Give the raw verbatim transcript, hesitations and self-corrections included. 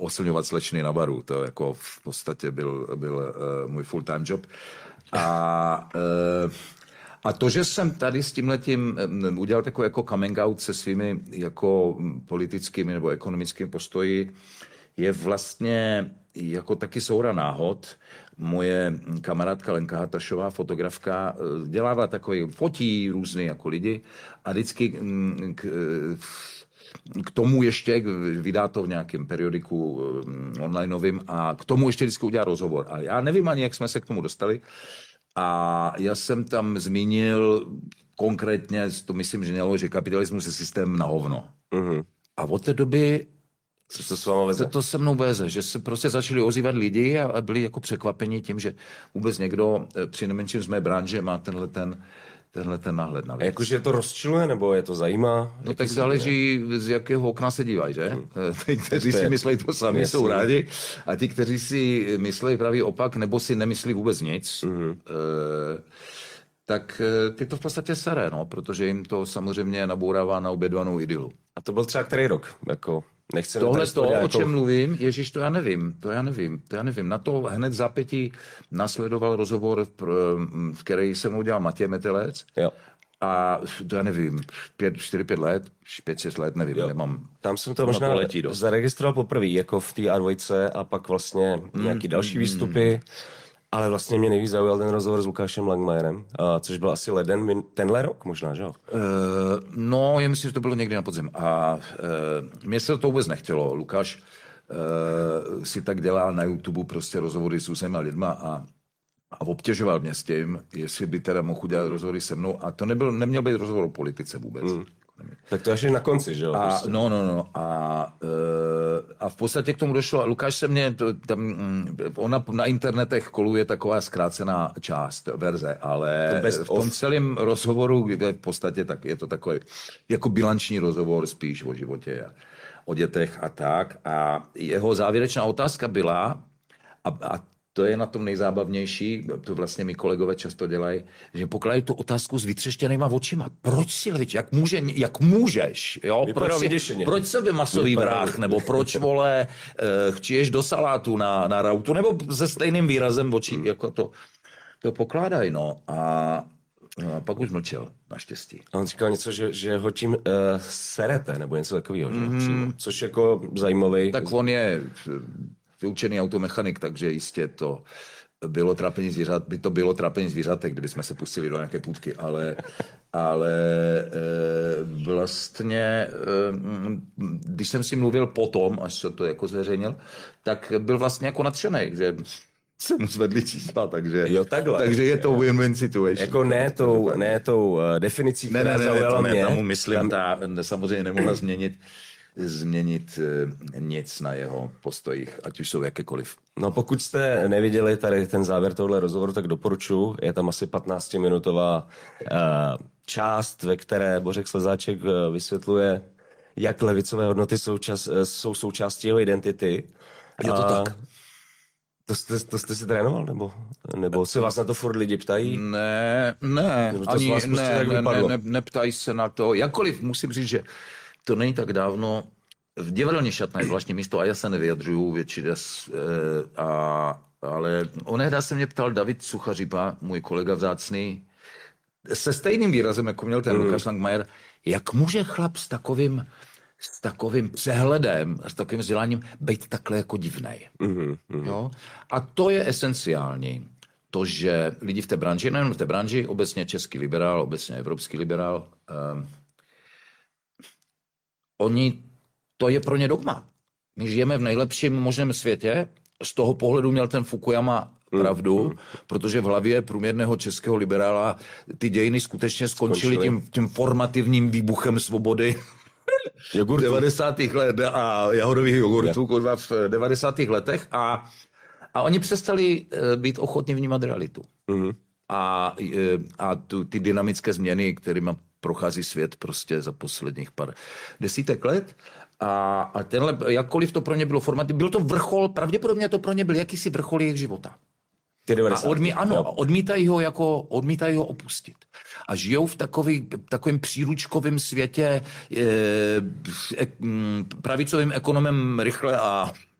oslňovat slečny na baru. To jako v podstatě byl, byl uh, můj full-time job. A, uh, a to, že jsem tady s tímhletím um, udělal takový jako coming out se svými jako politickými nebo ekonomickými postoji, je vlastně jako taky soura náhod. Moje kamarádka Lenka Hatašová, fotografka, dělává takový, fotí různý jako lidi a vždycky k, k tomu ještě, vydá to v nějakém periodiku onlineovým a k tomu ještě vždycky udělá rozhovor. A já nevím ani, jak jsme se k tomu dostali. A já jsem tam zmínil konkrétně, to myslím, že mělo, že kapitalismus je systém na hovno. Mm-hmm. A od té doby Co to s váma veze? To se mnou veze, že se prostě začali ozývat lidi a byli jako překvapení tím, že vůbec někdo při nejmenším z mé branže má tenhle ten, tenhle ten náhled na věc. A jakože to rozčiluje, nebo je to zajímá? No tak záleží, z jakého okna se dívají, že? Hmm. Ty, kteří to si je, myslí to sami, jasný. Jsou rádi. A ti, kteří si myslí pravý opak, nebo si nemyslí vůbec nic, hmm. eh, tak ty to v podstatě sere, no, protože jim to samozřejmě nabourává na obědvanou idylu. A to byl třeba který rok? Jako... Nechci Tohle to, o čem mluvím, Ježíš, to já nevím, to já nevím, to já nevím. Na to hned v zápětí následoval rozhovor, v který jsem udělal Matěj Metelec. Jo. A to já nevím, pět, čtyři, pět let, pět, šest let, nevím, jo. Nemám. Tam jsem to možná to zaregistroval poprvé, jako v té á dvě a pak vlastně nějaký mm, další výstupy. Ale vlastně mě nejvíc zaujal ten rozhovor s Lukášem Langmajerem, což byl asi leden tenhle rok možná, že jo? Uh, no, já myslím, že to bylo někdy na podzim. A uh, mně se to vůbec nechtělo. Lukáš uh, si tak dělá na YouTube prostě rozhovory s různýma lidma a, a obtěžoval mě s tím, jestli by teda mohl udělat rozhovory se mnou. A to nebyl, neměl být rozhovor o politice vůbec. Mm. Tak to až je na konci, že jo? A, no, no, no. A, uh, a v podstatě k tomu došlo. Lukáš se mě, to, tam, ona na internetech koluje taková zkrácená část, verze, ale v tom celém rozhovoru, kde v podstatě tak, je to takový jako bilanční rozhovor spíš o životě a o dětech a tak. A jeho závěrečná otázka byla, a, a to je na tom nejzábavnější, to vlastně mi kolegové často dělají, že pokládají tu otázku s vytřeštěnýma očima. Proč si leč, jak, může, jak můžeš, jo? Proč, si, proč sebe masový vrah, nebo proč, vole, uh, chčiješ do salátu na, na rautu, nebo se stejným výrazem očí, hmm. jako to, to pokládají, no. A, a pak už mlčel, naštěstí. A on říkal něco, že, že ho tím uh, serete, nebo něco takového, mm. což jako zajímavý. Tak on je vyučený automechanik, takže jistě to bylo trápení zvířat, by to bylo trápení zvířatek, kdyby jsme se pustili do nějaké půdky, ale, ale e, vlastně, e, když jsem si mluvil potom, až se to jako zveřejnil, tak byl vlastně jako nadšenej, že se mu zvedli čísla, takže, jo, takhle. takže je to win-win situation. Jako ne tou, ne tou uh, definicí, která ne, ne, zaujala ne, mě. Ne, myslím, ta samozřejmě nemohla změnit změnit e, nic na jeho postojích, ať už jsou jakékoliv. No pokud jste neviděli tady ten závěr tohle rozhovoru, tak doporučuji. Je tam asi patnáctiminutová e, část, ve které Bořek Slezáček e, vysvětluje, jak levicové hodnoty jsou, čas, e, jsou součástí jeho identity. Je to A, tak? To jste, to jste si trénoval, nebo, nebo se vás na to furt lidi ptají? Ne, ne, ani prostě ne, ne, ne, ne, neptají se na to. Jakkoliv musím říct, že to není tak dávno. V divadelní šatně je zvláštní místo a já se nevyjadřuju většině, a, ale onehda se mě ptal David Suchařipa, můj kolega vzácný, se stejným výrazem, jako měl ten mm. Lukáš Langmajer, jak může chlap s takovým, s takovým přehledem, s takovým vzděláním být takhle jako divnej. Mm, mm. Jo? A to je esenciální. To, že lidi v té branži, nejen v té branži, obecně český liberál, obecně evropský liberál, um, oni, to je pro ně dogma. My žijeme v nejlepším možném světě. Z toho pohledu měl ten Fukuyama pravdu, mm. protože v hlavě průměrného českého liberála ty dějiny skutečně skončily tím, tím formativním výbuchem svobody v devadesátých let a jahodových jogurtů kurva, v devadesátých letech a, a oni přestali být ochotní vnímat realitu. Mm. A, a tu, ty dynamické změny, kterými prochází svět prostě za posledních pár desítek let. A, a tenhle, jakkoliv to pro ně bylo formativní, byl to vrchol, pravděpodobně to pro ně byl jakýsi vrchol jejich života. A odmí, ano, odmítají ho, jako, odmítají ho opustit. A žijou v takový, takovém příručkovém světě, e, e, pravicovým ekonomem rychle a